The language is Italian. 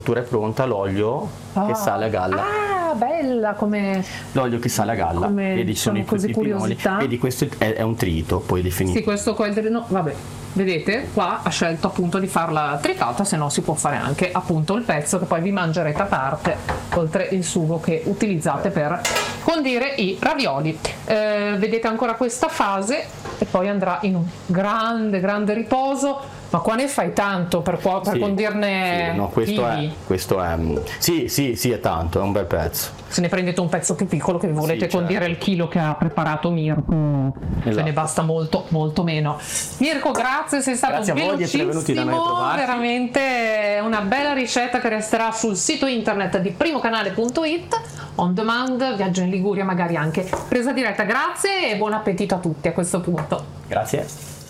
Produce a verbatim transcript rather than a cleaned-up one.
è pronta, l'olio Ah. che sale a galla. Ah, bella come... L'olio che sale a galla. Come, Vedi, ci sono i, diciamo così, i pinoli. curiosità. Vedi, questo è, è un trito, poi definito. Sì, questo qua è il no, vabbè. Vedete, qua ha scelto appunto di farla tritata, se no si può fare anche appunto il pezzo che poi vi mangerete a parte, oltre il sugo che utilizzate per condire i ravioli. Eh, vedete ancora questa fase e poi andrà in un grande, grande riposo. Ma qua ne fai tanto per, per Sì, condirne sì, no, questo è, vivi? questo è sì, sì, sì, è tanto, è un bel pezzo. Se ne prendete un pezzo più piccolo che vi volete Sì, condire certo. il chilo che ha preparato Mirko, ce Esatto. ne basta molto, molto meno. Mirko, grazie, sei stato Grazie a voi di essere venuti da noi a velocissimo, trovarci. veramente una bella ricetta che resterà sul sito internet di primocanale punto it, on demand, viaggio in Liguria, magari anche presa diretta. Grazie e buon appetito a tutti a questo punto. Grazie.